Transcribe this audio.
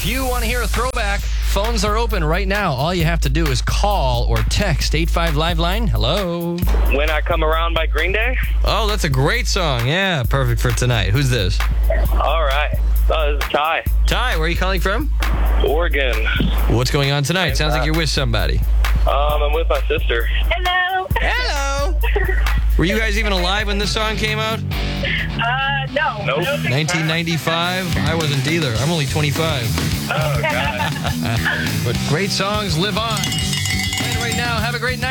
If you want to hear a throwback, phones are open right now. All you have to do is call or text 85 Live Line. Hello. When I Come Around by Green Day. Oh, that's a great song. Yeah, perfect for tonight. Who's this? All right. This is Ty. Ty, where are you calling from? Oregon. What's going on tonight? Sounds like you're with somebody. I'm with my sister. Hello. Hello. Were you guys even alive when this song came out? No. Nope. 1995? I wasn't either. I'm only 25. Oh, God. But great songs live on. And right now, have a great night.